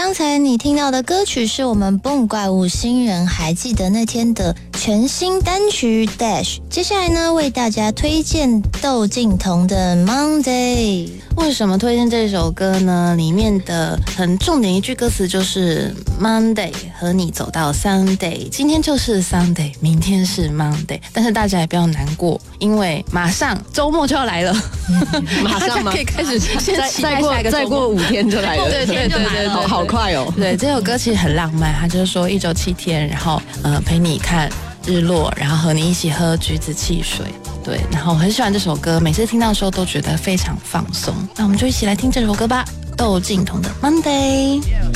刚才你听到的歌曲是我们 Boom 怪物新人还记得那天的全新单曲 Dash。 接下来呢，为大家推荐窦靖童的 Monday。 为什么推荐这首歌呢？里面的很重点一句歌词就是 Monday 和你走到 Sunday， 今天就是 Sunday， 明天是 Monday， 但是大家也不要难过，因为马上周末就要来了， 马上吗？ 可以开始先期待下一个再过5天就来了， 对， 好快哦。 对，这首歌其实很浪漫，它就是说1周7天，然后陪你看日落，然后和你一起喝橘子汽水。对，然后我很喜欢这首歌，每次听到的时候都觉得非常放松。那我们就一起来听这首歌吧，窦靖童的 Monday。